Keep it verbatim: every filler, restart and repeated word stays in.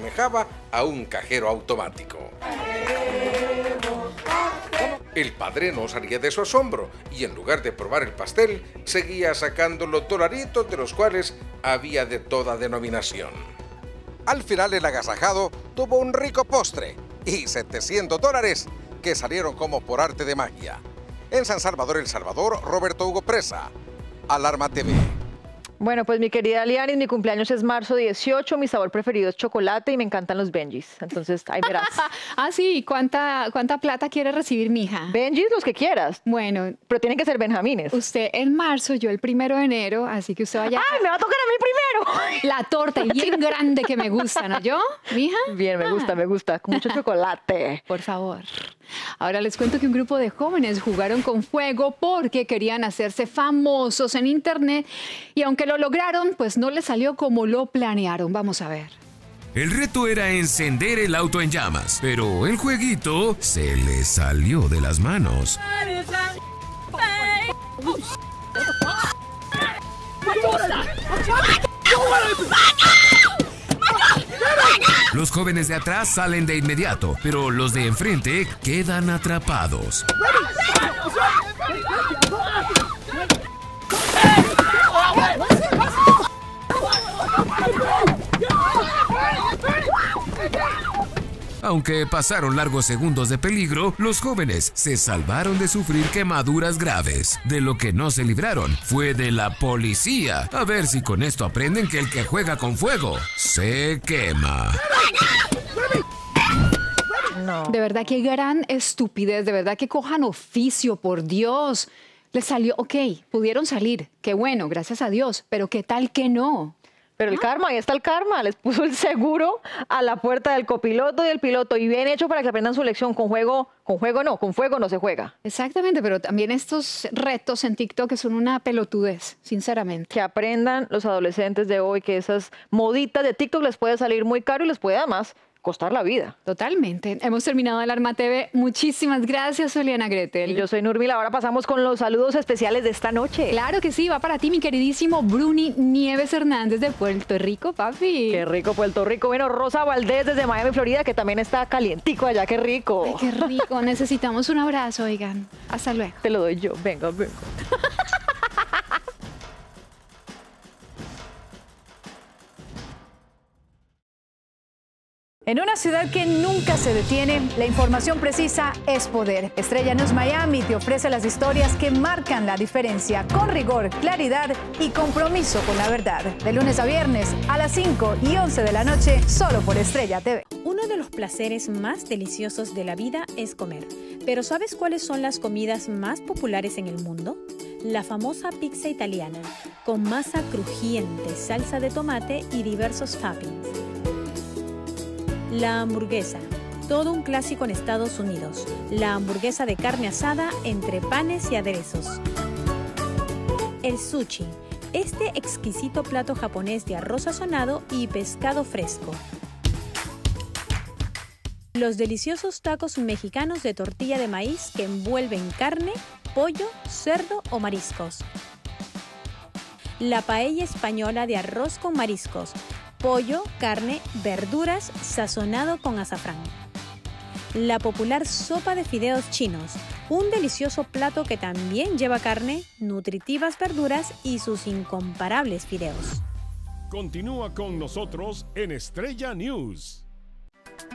asemejaba a un cajero automático. El padre no salía de su asombro y en lugar de probar el pastel, seguía sacando los dolaritos de los cuales había de toda denominación. Al final el agasajado tuvo un rico postre y setecientos dólares que salieron como por arte de magia. En San Salvador, El Salvador, Roberto Hugo Presa, Alarma T V. Bueno, pues mi querida Lianis, mi cumpleaños es marzo dieciocho, mi sabor preferido es chocolate y me encantan los Benjis. Entonces, ahí verás. Ah, sí, ¿cuánta, cuánta plata quiere recibir mi hija? Benjis, los que quieras. Bueno. Pero tienen que ser benjamines. Usted en marzo, yo el primero de enero, así que usted vaya... ¡Ay, me va a tocar a mí primero! La torta bien grande que me gusta, ¿no yo, mija? Bien, me gusta, me gusta, con mucho chocolate. Por favor. Ahora les cuento que un grupo de jóvenes jugaron con fuego porque querían hacerse famosos en internet y aunque lo lograron, pues no les salió como lo planearon. Vamos a ver. El reto era encender el auto en llamas, pero el jueguito se les salió de las manos. Los jóvenes de atrás salen de inmediato, pero los de enfrente quedan atrapados. Aunque pasaron largos segundos de peligro, los jóvenes se salvaron de sufrir quemaduras graves. De lo que no se libraron fue de la policía. A ver si con esto aprenden que el que juega con fuego se quema. No. De verdad, qué gran estupidez. De verdad, que cojan oficio, por Dios. Les salió, ok, pudieron salir. Qué bueno, gracias a Dios. Pero qué tal que no. Pero el karma, ahí está el karma, les puso el seguro a la puerta del copiloto y del piloto y bien hecho para que aprendan su lección. Con juego, con juego no, con fuego no se juega. Exactamente, pero también estos retos en TikTok son una pelotudez, sinceramente. Que aprendan los adolescentes de hoy que esas moditas de TikTok les puede salir muy caro y les puede además costar la vida. Totalmente. Hemos terminado Alarma T V. Muchísimas gracias, Juliana Gretel. Y yo soy Nurmila. Ahora pasamos con los saludos especiales de esta noche. Claro que sí, va para ti, mi queridísimo Bruni Nieves Hernández de Puerto Rico, papi. Qué rico, Puerto Rico. Bueno, Rosa Valdés desde Miami, Florida, que también está calientico allá. Qué rico. Ay, qué rico. Necesitamos un abrazo, oigan. Hasta luego. Te lo doy yo. Venga, venga. En una ciudad que nunca se detiene, la información precisa es poder. Estrella News Miami te ofrece las historias que marcan la diferencia, con rigor, claridad y compromiso con la verdad. De lunes a viernes a las cinco y once de la noche, solo por Estrella T V. Uno de los placeres más deliciosos de la vida es comer. Pero ¿sabes cuáles son las comidas más populares en el mundo? La famosa pizza italiana, con masa crujiente, salsa de tomate y diversos toppings. La hamburguesa, todo un clásico en Estados Unidos. La hamburguesa de carne asada entre panes y aderezos. El sushi, este exquisito plato japonés de arroz sazonado y pescado fresco. Los deliciosos tacos mexicanos de tortilla de maíz que envuelven carne, pollo, cerdo o mariscos. La paella española de arroz con mariscos, pollo, carne, verduras, sazonado con azafrán. La popular sopa de fideos chinos, un delicioso plato que también lleva carne, nutritivas verduras y sus incomparables fideos. Continúa con nosotros en Estrella News.